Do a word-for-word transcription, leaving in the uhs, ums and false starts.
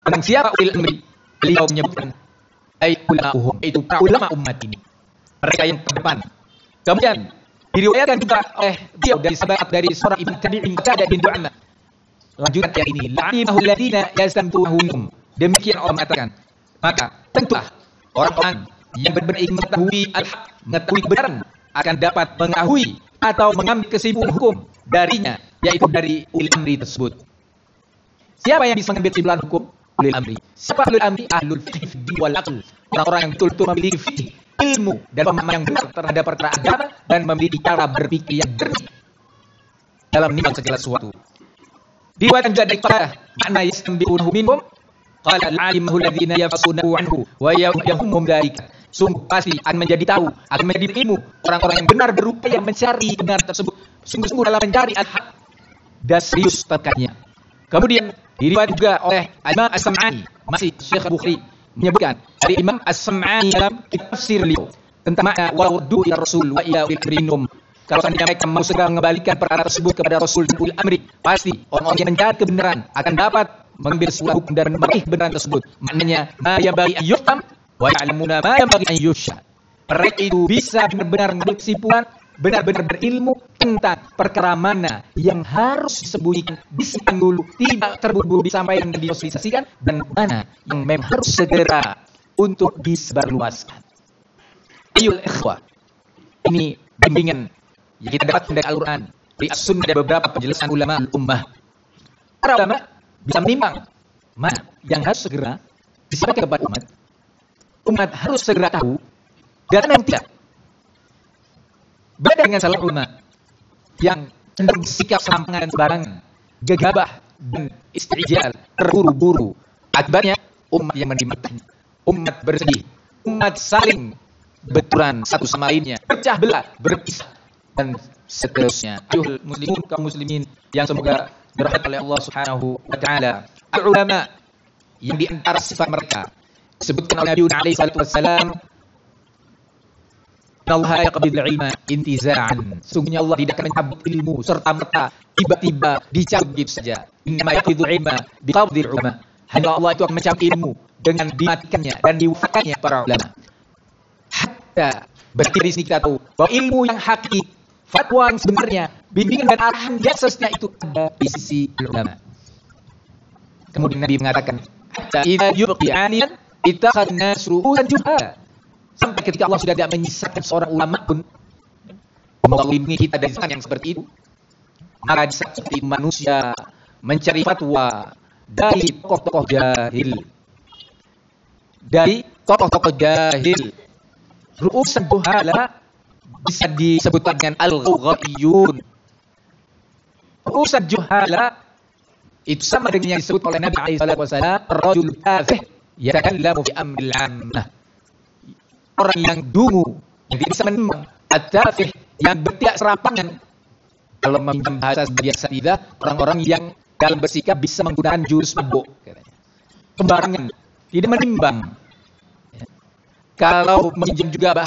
Tentang siapa ulil amri, beliau menyebutkan ay ulama'uhum, itu para ulama umat ini. Mereka yang terdepan. Kemudian diriwayatkan juga oleh beliau dari sahabat dari seorang ibn tabi'in Qatadah bin Du'amah. Lanjutan yang ini, la'imahu alladziina yastantuhum. Demikian orang mengatakan, maka tentulah orang-orang yang benar-benar ingin mengetahui al-haq, mengetahui kebenaran, akan dapat mengetahui atau mengambil kesimpulan hukum darinya, yaitu dari ulil amri tersebut. Siapa yang bisa mengambil kesimpulan hukum? Ulil amri. Siapa ulil amri? Ahlul fiqh wal aql. Orang-orang yang betul-betul memiliki fiqh, ilmu dan pemahaman yang benar terhadap perkara agama dan memiliki cara berpikir yang jernih dalam menimbang segala sesuatu. Diwakilkan juga dari Qatadah, makna yastanbi'unahu minhum, qala al-'alimahu alladziina yafsunahu 'anhu wa yahumhum dzalika. Sungguh pasti akan menjadi tahu, akan menjadi ilmu orang-orang yang benar berupaya mencari kebenaran tersebut, sungguh-sungguh dalam mencari al-haq dan serius terkaitnya. Kemudian diriwayatkan juga oleh Imam As-Sam'ani, masih Syekh Bukhari menyebutkan dari Imam As-Sam'ani dalam tafsir beliau tentang makna wa ruddu ila rasul wa ila ulil amri. Kalau seandainya mereka mau segera mengembalikan perkara tersebut kepada Rasul dan ulil amri, pasti orang-orang yang mencari kebenaran akan dapat mengambil sebuah hukum dan meraih kebenaran tersebut. Maknanya ma yambaghi an yuhkam wa ya'lamuna ma yambaghi an yushya. Mereka itu bisa benar-benar mengambil kesimpulan, benar-benar berilmu tentang perkara mana yang harus disembunyikan, disimpan dulu, tidak terburu-buru disampaikan dan disosialisasikan, dan mana yang memang harus segera untuk disebarluaskan. Ayol ikhwah, ini bimbingan yang kita dapat dari Al-Quran, dari As-Sunnah, dan beberapa penjelasan ulama al-ummah. Para ulama bisa menimbang mana yang harus segera disampaikan kepada umat. Umat harus segera tahu, dan yang tidak. Beda dengan salah ulama yang cenderung bersikap serampangan dan sembarangan, gegabah dan istijal, terburu-buru. Akibatnya umat yang menikmatinya, umat bersedih, umat saling benturan satu sama lainnya, pecah belah, berpisah, dan seterusnya. Ayuhal muslimun, kaum muslimin yang semoga dirahmati oleh Allah Subhanahu wa taala. Al-ulama yang di antara sifat mereka disebutkan oleh Nabi alaihi salatu wassalam, Allah yaqbidul ilma intiza'an. Sungguhnya Allah tidak akan mencabut ilmu serta merta tiba-tiba dicabut begitu saja. Innama yaqbidul ilma biqabdil ulama. Hanya Allah itu akan mencabut ilmu dengan dimatikannya dan diwafatkannya para ulama. Hatta berarti di sini kita tahu bahwa ilmu yang hakiki, fatwa yang sebenarnya, bimbingan dan arahan yang seharusnya itu ada di sisi ulama. Kemudian Nabi mengatakan, hatta idza yubqi 'aliyan ittakhadna su'ulan juhala. Sampai ketika Allah sudah tidak menyisakan seorang ulama pun, Allah lindungi kita dari zaman yang seperti itu, maka di saat seperti manusia mencari fatwa dari tokoh-tokoh jahil, dari tokoh-tokoh jahil, ru'usan juhala bisa disebutkan dengan al-ghayyun. Ru'usan juhala itu sama dengan yang disebut oleh Nabi alaihi salatu wasallam, rajul tafih yatakallamu fi amril 'ammah. Orang yang dungu, yang tidak bisa menimbang, at-tafih, yang bertidak serampangan. Kalau meminjam bahasa biasa tidak, orang-orang yang dalam bersikap bisa menggunakan jurus mabuk, sembarangan, tidak menimbang. Kalau meminjam juga